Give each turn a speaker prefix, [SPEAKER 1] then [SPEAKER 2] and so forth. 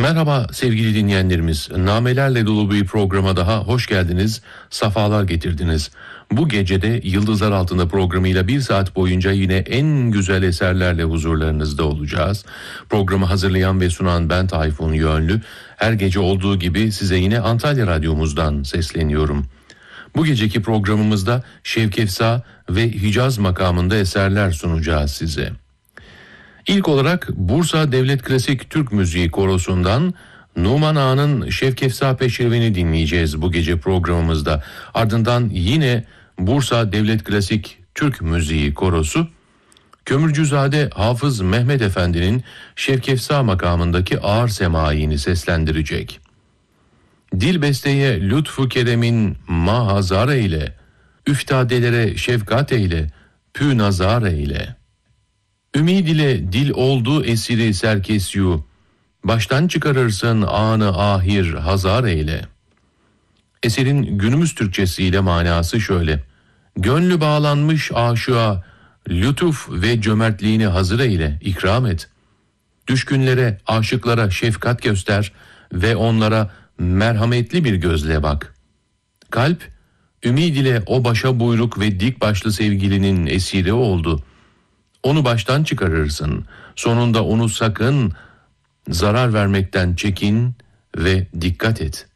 [SPEAKER 1] Merhaba sevgili dinleyenlerimiz. Namelerle dolu bir programa daha hoş geldiniz, safalar getirdiniz. Bu gecede Yıldızlar Altında programıyla 1 saat boyunca yine en güzel eserlerle huzurlarınızda olacağız. Programı hazırlayan ve sunan ben Tayfun Yönlü. Her gece olduğu gibi size yine Antalya Radyomuzdan sesleniyorum. Bu geceki programımızda Şevkefsa ve Hicaz makamında eserler sunacağız size. İlk olarak Bursa Devlet Klasik Türk Müziği Korosu'ndan Numan Ağa'nın Şevkefsa Peşrevini dinleyeceğiz bu gece programımızda. Ardından yine Bursa Devlet Klasik Türk Müziği Korosu, Kömürcüzade Hafız Mehmet Efendi'nin Şevkefsa makamındaki ağır semayini seslendirecek. Dilbesteye lütfu keremin mahazar eyle, üftadelere şefkat eyle, pü nazar eyle. Ümid ile dil oldu esiri serkesyu, baştan çıkarırsın anı ahir hazar eyle. Eserin günümüz Türkçesiyle manası şöyle: gönlü bağlanmış aşığa, lütuf ve cömertliğini hazır eyle, ikram et. Düşkünlere, aşıklara şefkat göster ve onlara merhametli bir gözle bak. Kalp, ümid ile o başa buyruk ve dik başlı sevgilinin esiri oldu. Onu baştan çıkarırsın. Sonunda onu sakın zarar vermekten çekin ve dikkat et.